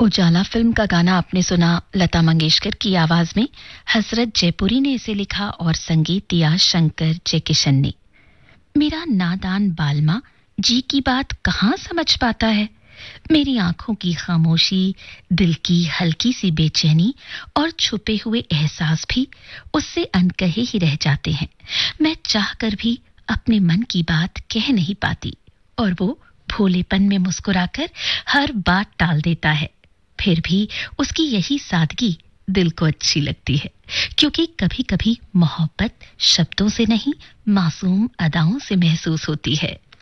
उजाला film का गाना आपने सुना लता मंगेशकर की आवाज में। हसरत जयपुरी ने इसे लिखा और संगीत दिया शंकर जयकिशन ने। मेरा नादान बालमा जी की बात कहाँ समझ पाता है। मेरी आंखों की खामोशी, दिल की हल्की सी बेचैनी और छुपे हुए एहसास भी उससे अनकहे ही रह जाते हैं। मैं चाहकर भी अपने मन की बात कह नहीं पाती और वो भोलेपन में मुस्कुराकर हर बात टाल देता है। फिर भी उसकी यही सादगी दिल को अच्छी लगती है, क्योंकि कभी-कभी मोहब्बत शब्दों से नहीं, मासूम अदाओं से महसूस होती है।